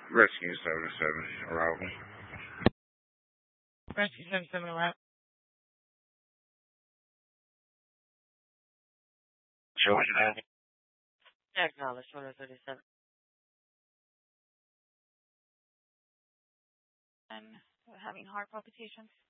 Rescue 77 arrival. Rescue 77 arrival. Show what you have. Acknowledge 237. And having heart palpitations.